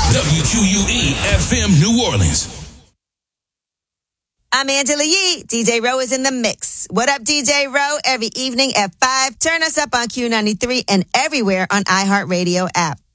WQUE FM New Orleans. I'm Angela Yee. DJ Rowe is in the mix. What up, DJ Rowe? Every evening at 5. Turn us up on Q93 and everywhere on iHeartRadio app.